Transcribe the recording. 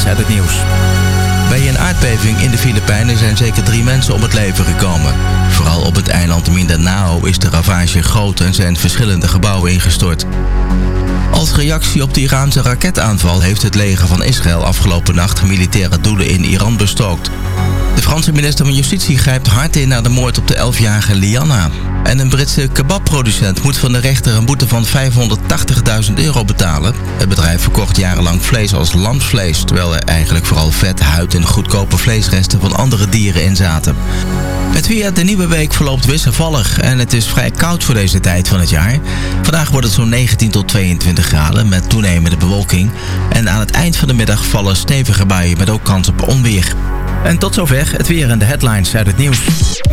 headlines uit het nieuws. Bij een aardbeving in de Filipijnen zijn zeker 3 mensen om het leven gekomen. Vooral op het eiland Mindanao is de ravage groot en zijn verschillende gebouwen ingestort. Als reactie op de Iraanse raketaanval heeft het leger van Israël afgelopen nacht militaire doelen in Iran bestookt. De Franse minister van Justitie grijpt hard in naar de moord op de 11-jarige Lianna. En een Britse kebabproducent moet van de rechter een boete van €580.000 betalen. Het bedrijf verkocht jarenlang vlees als lamsvlees, terwijl er eigenlijk vooral vet, huid en goedkope vleesresten van andere dieren in zaten. Het weer, de nieuwe week verloopt wisselvallig en het is vrij koud voor deze tijd van het jaar. Vandaag wordt het zo'n 19 tot 22 graden met toenemende bewolking. En aan het eind van de middag vallen stevige buien met ook kans op onweer. En tot zover het weer en de headlines uit het nieuws.